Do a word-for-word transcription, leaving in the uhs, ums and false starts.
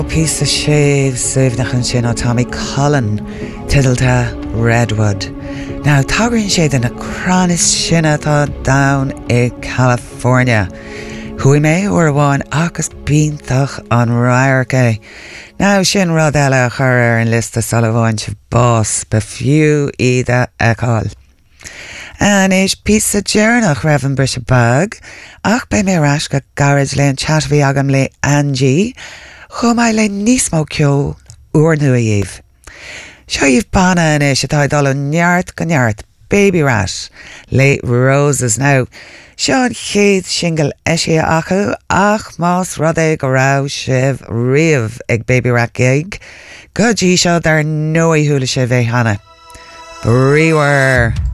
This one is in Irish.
Piece of shave sivnachan sin o Tommy Cullen Tiddleta Redwood. Now tagrin shade in a cranis shinata down in California. Hui me or one agus bintach on Ryerke. Now shin rodella chur in lista Sullivan boss befew ida ekal. And is piece of journach Reverend Brisha Bag. Ach be me rashka garage lane chatvi agam le Angie. Chum I le nismo kyo ur nuiv. Sure you've bana and ish at I dollar nyart ganyart baby rash. Late roses now. Sean Keith shingle eshe achu ach mas rode gorau shiv riv eg baby rat gig. Good ye shall there no hula shiv e hana. Brewer.